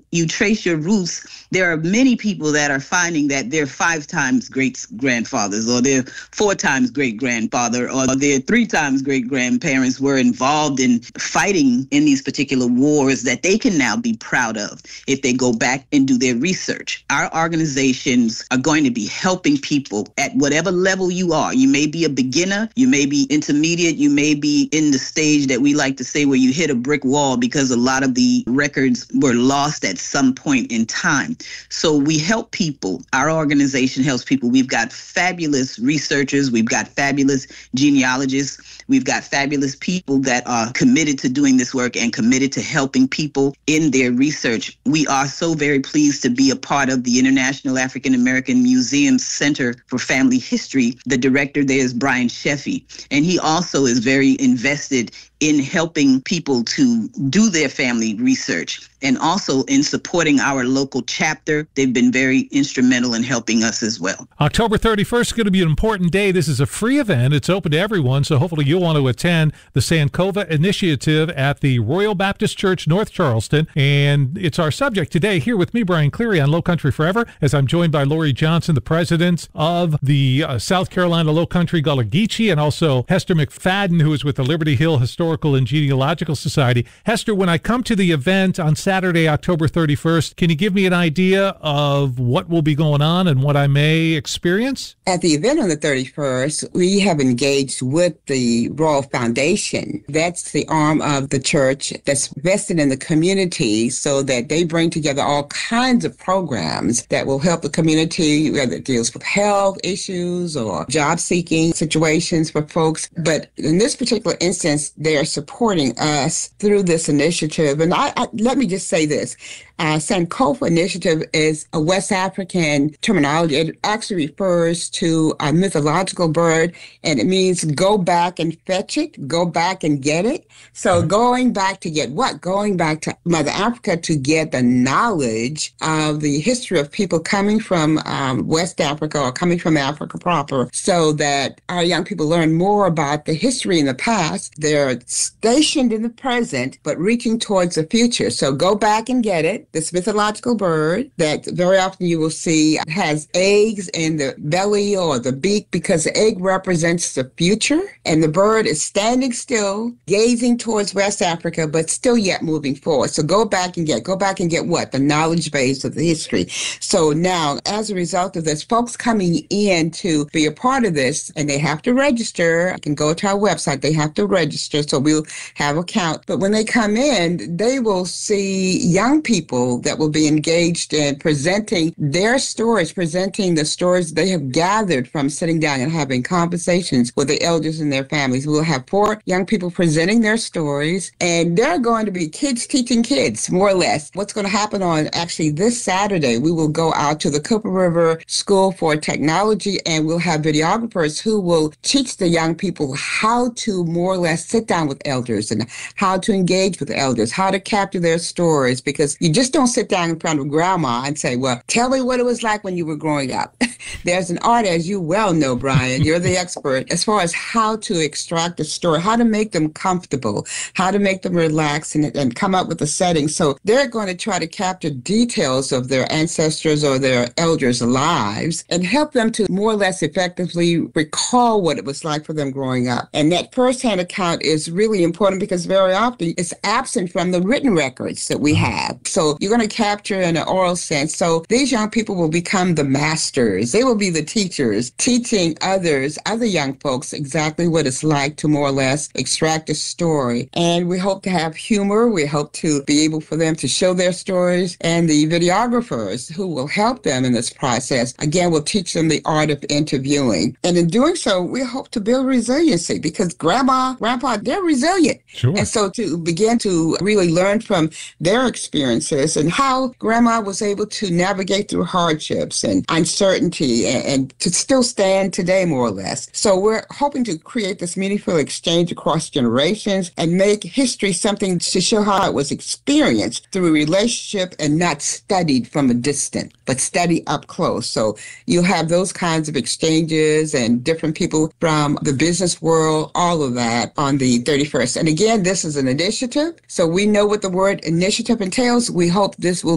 you trace your roots, there are many people that are finding that they're 5 times great-grandfathers, or they're 4 times great-grandfather, or they're 3 times great-grandparents were involved in fighting in these particular wars that they can now be proud of if they go back and do their research. Our organizations are going to be helping people at whatever level you are. You may be a beginner, you may be intermediate, you may be in the stage that we like to say where you hit a brick wall because a lot of the records were lost at some point in time. So we help people. Our organization helps people. We've got fabulous researchers. We've got fabulous genealogists. We've got fabulous people that are committed to doing this work and committed to helping people in their research. We are so very pleased to be a part of the International African American Museum Center for Family History. The director there is Brian Sheffy, and he also is very invested in helping people to do their family research and also in supporting our local chapter. They've been very instrumental in helping us as well. October 31st is going to be an important day. This is a free event. It's open to everyone, so hopefully you'll want to attend the Sankova Initiative at the Royal Baptist Church, North Charleston. And it's our subject today here with me, Brian Cleary, on Low Country Forever, as I'm joined by Lori Johnson, the president of the South Carolina Low Country Gullah Geechee, and also Hester McFadden, who is with the Liberty Hill Historical and Genealogical Society. Hester, when I come to the event on Saturday, October 31st, can you give me an idea of what will be going on and what I may experience? At the event on the 31st, we have engaged with the Royal Foundation. That's the arm of the church that's vested in the community, so that they bring together all kinds of programs that will help the community, whether it deals with health issues or job-seeking situations for folks. But in this particular instance, they are supporting us through this initiative. And let me just say this. Sankofa Initiative is a West African terminology. It actually refers to a mythological bird, and it means go back and fetch it, go back and get it. So going back to get what? Going back to Mother Africa to get the knowledge of the history of people coming from West Africa or coming from Africa proper, so that our young people learn more about the history in the past. They're stationed in the present, but reaching towards the future. So go back and get it. This mythological bird that very often you will see has eggs in the belly or the beak, because the egg represents the future, and the bird is standing still, gazing towards West Africa, but still yet moving forward. So go back and get what? The knowledge base of the history. So now, as a result of this, folks coming in to be a part of this, and they have to register. I can go to our website. They have to register, so we'll have a count. But when they come in, they will see young people that will be engaged in presenting their stories, presenting the stories they have gathered from sitting down and having conversations with the elders in their families. We'll have 4 young people presenting their stories, and they're going to be kids teaching kids, more or less. What's going to happen on actually this Saturday, we will go out to the Cooper River School for Technology, and we'll have videographers who will teach the young people how to more or less sit down with elders and how to engage with elders, how to capture their stories, because you just don't sit down in front of grandma and say, well, tell me what it was like when you were growing up. There's an art, as you well know, Brian, you're the expert, as far as how to extract a story, how to make them comfortable, how to make them relax and come up with a setting. So they're going to try to capture details of their ancestors or their elders' lives and help them to more or less effectively recall what it was like for them growing up. And that firsthand account is really important, because very often it's absent from the written records that we have. So you're going to capture in an oral sense. So these young people will become the masters. They will be the teachers, teaching others, other young folks, exactly what it's like to more or less extract a story. And we hope to have humor. We hope to be able for them to show their stories. And the videographers who will help them in this process, again, will teach them the art of interviewing. And in doing so, we hope to build resiliency, because grandma, grandpa, they're resilient. Sure. And so to begin to really learn from their experiences and how grandma was able to navigate through hardships and uncertainty and to still stand today, more or less. So we're hoping to create this meaningful exchange across generations and make history something to show how it was experienced through relationship and not studied from a distance, but studied up close. So you have those kinds of exchanges and different people from the business world, all of that on the 31st. And again, this is an initiative. So we know what the word initiative entails. We hope this will